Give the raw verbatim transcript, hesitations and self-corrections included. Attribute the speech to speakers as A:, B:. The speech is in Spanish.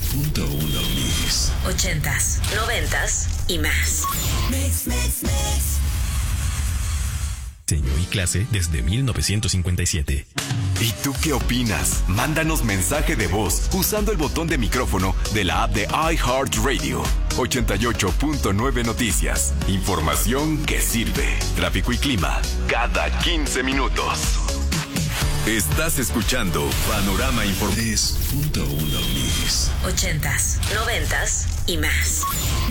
A: punto uno Mix.
B: Ochentas, noventas y más.
C: Mix, mix, mix.
D: Diseño y clase desde mil novecientos cincuenta y siete.
E: ¿Y tú qué opinas? Mándanos mensaje de voz usando el botón de micrófono de la app de iHeartRadio. ochenta y ocho punto nueve Noticias. Información que sirve. Tráfico y clima cada quince minutos. Estás escuchando Panorama Informativo.
A: tres punto uno Mix.
B: Ochentas, noventas y más.